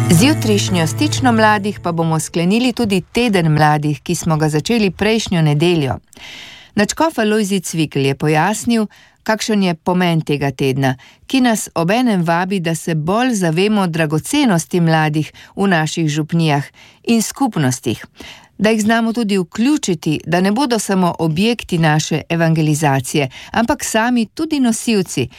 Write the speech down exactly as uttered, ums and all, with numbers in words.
Z jutrišnjo Stično mladih pa bomo sklenili tudi teden mladih, ki smo ga začeli prejšnjo nedeljo. Nadškof Alojzij Cvikl je pojasnil, kakšen je pomen tega tedna, ki nas obenem vabi, da se bolj zavemo dragocenosti mladih v naših župnijah in skupnostih, da jih znamo tudi vključiti, da ne bodo samo objekti naše evangelizacije, ampak sami tudi nosilci